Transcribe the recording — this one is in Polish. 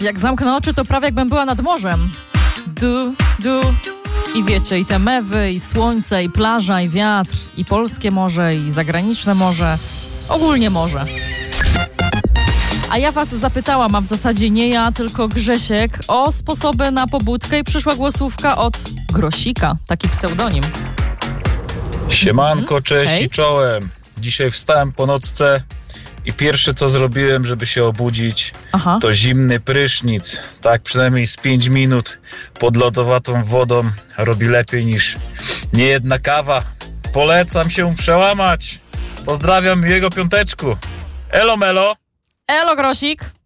Jak zamknę oczy, to prawie jakbym była nad morzem. I wiecie, i te mewy, i słońce, i plaża, i wiatr, i polskie morze, i zagraniczne morze. Ogólnie morze. A ja was zapytałam, a w zasadzie nie ja, tylko Grzesiek, o sposoby na pobudkę i przyszła głosówka od Grosika, taki pseudonim. Siemanko, cześć Hej. i czołem. Dzisiaj wstałem po nocce i pierwsze co zrobiłem, żeby się obudzić, to zimny prysznic. Tak przynajmniej z 5 minut pod lodowatą wodą robi lepiej niż niejedna kawa. Polecam się przełamać. Pozdrawiam miłego piąteczku. Elo melo. Elo, Grosik.